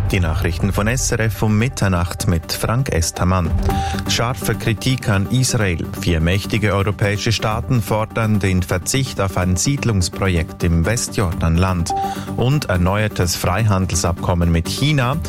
Die Nachrichten von SRF um Mitternacht mit Frank Estermann. Scharfe Kritik an Israel. 4 mächtige europäische Staaten fordern den Verzicht auf ein Siedlungsprojekt im Westjordanland. Und erneuertes Freihandelsabkommen mit China.